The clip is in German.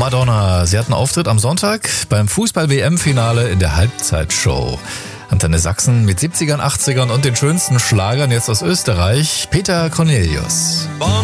Madonna. Sie hatten Auftritt am Sonntag beim Fußball-WM-Finale in der Halbzeitshow. Antenne Sachsen mit 70ern, 80ern und den schönsten Schlagern jetzt aus Österreich. Peter Cornelius.